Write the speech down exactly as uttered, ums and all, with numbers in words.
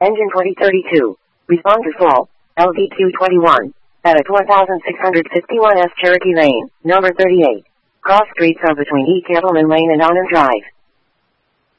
Engine twenty thirty-two. Responder full. L V Q twenty-one. At a four thousand six hundred fifty-one S Cherokee Lane, number thirty-eight. Cross streets are between E. Cattleman Lane and Onham Drive.